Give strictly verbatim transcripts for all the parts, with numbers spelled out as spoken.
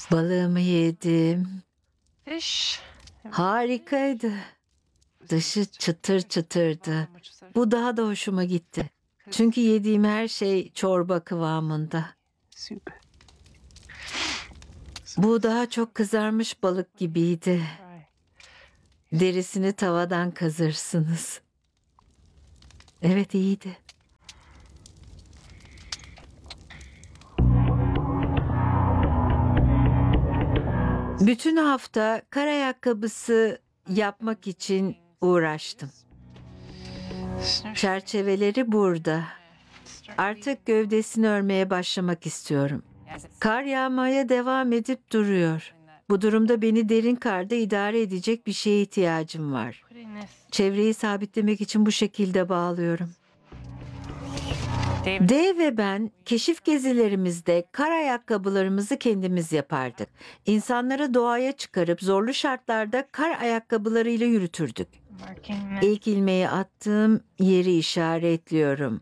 Balığımı yedim. Fish. Harikaydı. Dışı çıtır çıtırdı. Bu daha da hoşuma gitti. Çünkü yediğim her şey çorba kıvamında. Soup. Bu daha çok kızarmış balık gibiydi. Derisini tavadan kazırsınız. Evet, iyiydi. Bütün hafta kar ayakkabısı yapmak için uğraştım. Çerçeveleri burada. Artık gövdesini örmeye başlamak istiyorum. Kar yağmaya devam edip duruyor. Bu durumda beni derin karda idare edecek bir şeye ihtiyacım var. Çevreyi sabitlemek için bu şekilde bağlıyorum. Dave ve ben keşif gezilerimizde kar ayakkabılarımızı kendimiz yapardık. İnsanları doğaya çıkarıp zorlu şartlarda kar ayakkabılarıyla yürütürdük. İlk ilmeği attığım yeri işaretliyorum.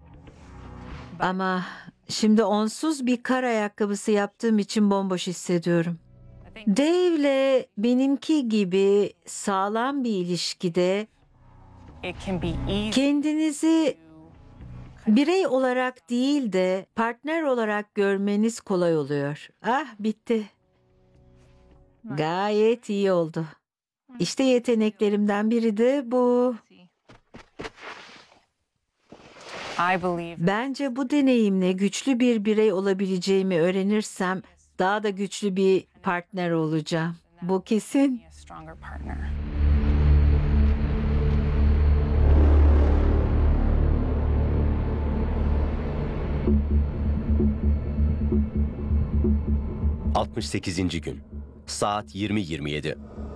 Ama şimdi onsuz bir kar ayakkabısı yaptığım için bomboş hissediyorum. Dave'le benimki gibi sağlam bir ilişkide kendinizi birey olarak değil de partner olarak görmeniz kolay oluyor. Ah, bitti. Gayet iyi oldu. İşte yeteneklerimden biri de bu. Bence bu deneyimle güçlü bir birey olabileceğimi öğrenirsem daha da güçlü bir partner olacağım. Bu kesin. altmış sekizinci gün. Saat yirmi yirmi yedi.